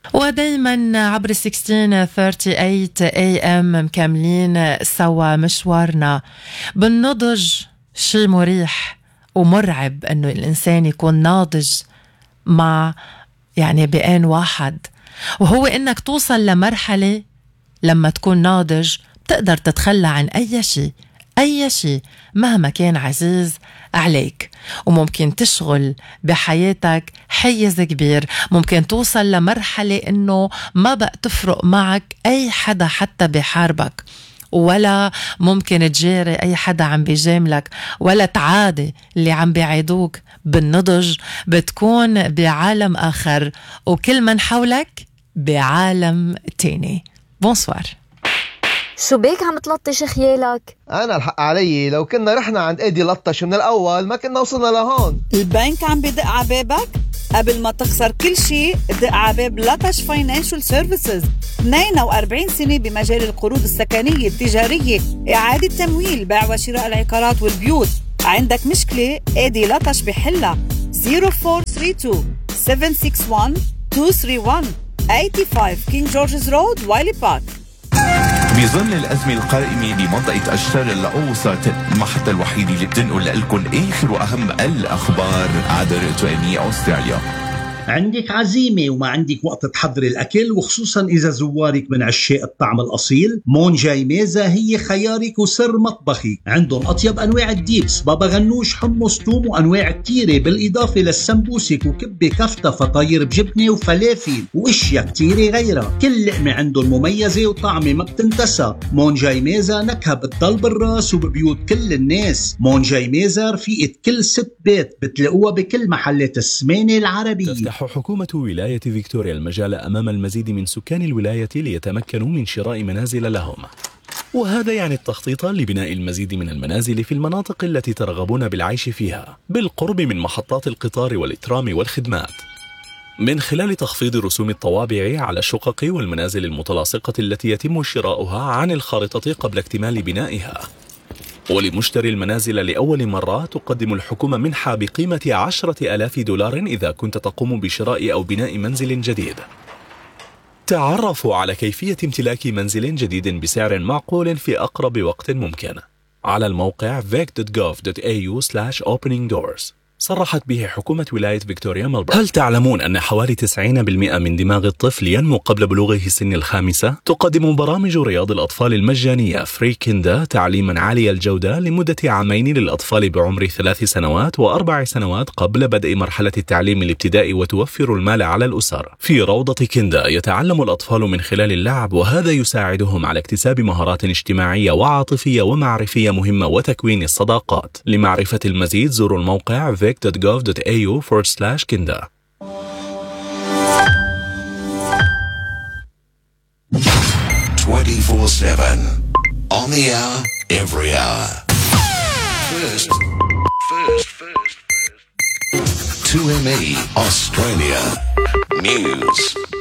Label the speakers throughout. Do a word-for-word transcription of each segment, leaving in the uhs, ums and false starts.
Speaker 1: ودايما عبر ستة عشر ثمانية وثلاثين إيه إم مكملين سوا مشوارنا بالنضج. شيء مريح ومرعب انه الانسان يكون ناضج مع يعني بآن واحد، وهو انك توصل لمرحلة لما تكون ناضج بتقدر تتخلى عن اي شيء اي شيء مهما كان عزيز عليك، وممكن تشغل بحياتك حيز كبير. ممكن توصل لمرحلة انه ما بقى تفرق معك اي حدا حتى بحاربك، ولا ممكن تجاري اي حدا عم بيجاملك، ولا تعادي اللي عم بيعيدوك. بالنضج بتكون بعالم اخر وكل من حولك بعالم تاني. بونسوار.
Speaker 2: شو بيك عم تلطش خيالك؟
Speaker 3: أنا الحق علي، لو كنا رحنا عند ايدي لطش من الأول ما كنا وصلنا لهون.
Speaker 4: البنك عم بدق عبابك؟ قبل ما تخسر كل شيء دق عباب لطش فاينانشال سيرفيسز. اثنين وأربعين سنة بمجال القروض السكنية التجارية، إعادة تمويل، بيع وشراء العقارات والبيوت. عندك مشكلة؟ ايدي لطش بحلها. صفر أربعة ثلاثة اثنين سبعة ستة واحد اثنين ثلاثة واحد خمسة وثمانين كينج جورجز رود وايلي بارك.
Speaker 5: بظل الأزمة القائمة بمنطقة أشتر الأوسط، المحطة الوحيدة اللي بتنقل لكم آخر وأهم الأخبار عبر تواني أستراليا.
Speaker 6: عندك عزيمة وما عندك وقت تحضر الأكل، وخصوصا إذا زوارك من عشاق الطعم الأصيل، مون جاي ميزة هي خيارك وسر مطبخي. عندهم أطيب أنواع الديبس، بابا غنوش، حمص، توم، وأنواع كتيرة، بالإضافة للسمبوسك وكبة كفتة، فطاير بجبنة وفلافل وإشياء كتيرة غيرها. كل لقمة عندهم مميزة وطعمة ما بتنتسى. مون جاي ميزة نكهة بتضل بالراس وببيوت كل الناس. مون جاي ميزة رفيقة كل ست بيت، بتلاقوها بكل محلات السمانة العربية.
Speaker 7: حكومة ولاية فيكتوريا المجال أمام المزيد من سكان الولاية ليتمكنوا من شراء منازل لهم، وهذا يعني التخطيط لبناء المزيد من المنازل في المناطق التي ترغبون بالعيش فيها بالقرب من محطات القطار والترام والخدمات، من خلال تخفيض رسوم الطوابع على الشقق والمنازل المتلاصقة التي يتم شراؤها عن الخارطة قبل اكتمال بنائها. ولمشتري المنازل لأول مرة تقدم الحكومة منحة بقيمة عشرة آلاف دولار إذا كنت تقوم بشراء أو بناء منزل جديد. تعرفوا على كيفية امتلاك منزل جديد بسعر معقول في أقرب وقت ممكن على الموقع فيك دوت جوف دوت إيه يو سلاش أوبنينج دورز. صرحت به حكومة ولاية فيكتوريا ملبورن. هل تعلمون أن حوالي تسعين بالمئة من دماغ الطفل ينمو قبل بلوغه سن الخامسة؟ تقدم برامج رياض الأطفال المجانية فري كيندا تعليما عالي الجودة لمدة عامين للأطفال بعمر ثلاث سنوات وأربع سنوات قبل بدء مرحلة التعليم الابتدائي، وتوفر المال على الأسر. في روضة كيندا يتعلم الأطفال من خلال اللعب، وهذا يساعدهم على اكتساب مهارات اجتماعية وعاطفية ومعرفية مهمة وتكوين الصداقات. لمعرفة المزيد زوروا الموقع فيك دوت جوف دوت إيه يو forward slash kinda.
Speaker 8: twenty-four seven on the hour, every hour. First, first, first, first. two M E Australia News.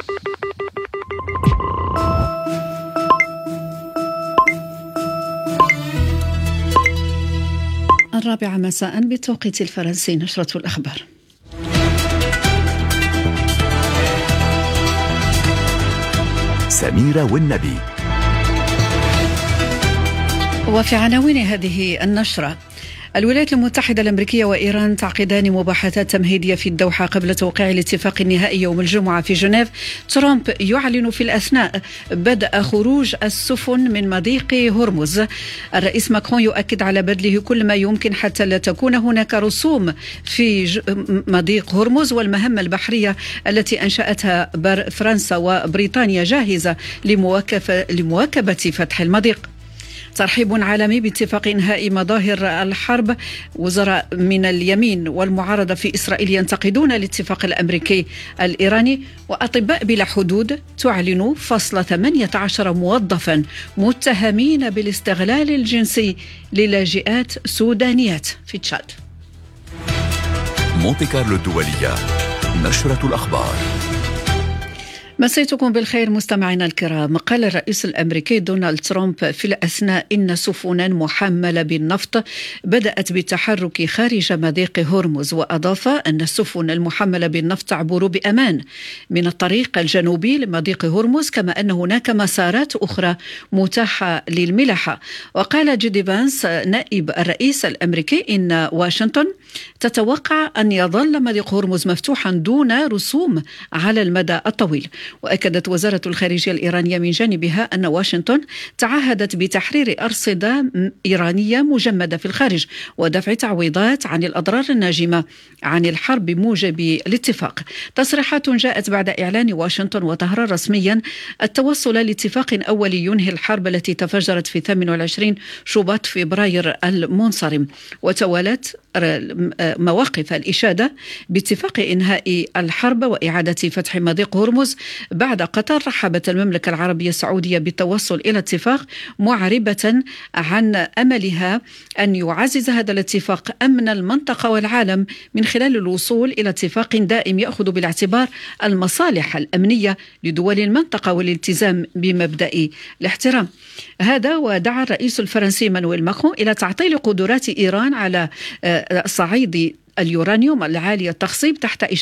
Speaker 9: الرابعة مساء بالتوقيت الفرنسي. نشرة الأخبار.
Speaker 10: سميرة والنبي.
Speaker 9: وفي عناوين هذه النشرة: الولايات المتحدة الأمريكية وإيران تعقدان مباحثات تمهيدية في الدوحة قبل توقيع الاتفاق النهائي يوم الجمعة في جنيف. ترامب يعلن في الأثناء بدء خروج السفن من مضيق هرمز. الرئيس ماكرون يؤكد على بذله كل ما يمكن حتى لا تكون هناك رسوم في مضيق هرمز، والمهمة البحرية التي أنشأتها فرنسا وبريطانيا جاهزة لمواكبة فتح المضيق. ترحيب عالمي باتفاق إنهاء مظاهر الحرب. وزراء من اليمين والمعارضة في إسرائيل ينتقدون الاتفاق الأمريكي الإيراني. وأطباء بلا حدود تعلن فصل ثمانية عشر موظفا متهمين بالاستغلال الجنسي للاجئات سودانيات في تشاد.
Speaker 10: مونتي كارلو الدولية. نشرة الأخبار.
Speaker 9: مسيتكم بالخير مستمعينا الكرام. قال الرئيس الأمريكي دونالد ترامب في الأثناء إن سفنا محملة بالنفط بدأت بالتحرك خارج مضيق هرمز، وأضاف أن السفن المحملة بالنفط تعبر بأمان من الطريق الجنوبي لمضيق هرمز، كما أن هناك مسارات أخرى متاحة للملاحة. وقال جيدي فانس نائب الرئيس الأمريكي إن واشنطن تتوقع أن يظل مضيق هرمز مفتوحا دون رسوم على المدى الطويل. وأكدت وزارة الخارجية الإيرانية من جانبها أن واشنطن تعهدت بتحرير أرصدة إيرانية مجمدة في الخارج ودفع تعويضات عن الأضرار الناجمة عن الحرب بموجب الاتفاق. تصريحات جاءت بعد إعلان واشنطن وطهران رسميا التوصل لاتفاق أولي ينهي الحرب التي تفجرت في ثمانية وعشرين شباط فبراير المنصرم، وتوالت مواقف الإشادة باتفاق إنهاء الحرب وإعادة فتح مضيق هرمز بعد قطر. رحبت المملكة العربية السعودية بالتوصل إلى اتفاق، معربة عن أملها أن يعزز هذا الاتفاق أمن المنطقة والعالم من خلال الوصول إلى اتفاق دائم يأخذ بالاعتبار المصالح الأمنية لدول المنطقة والالتزام بمبدأ الاحترام. هذا ودعا الرئيس الفرنسي مانويل ماكرون إلى تعطيل قدرات إيران على صعيد اليورانيوم العالي التخصيب تحت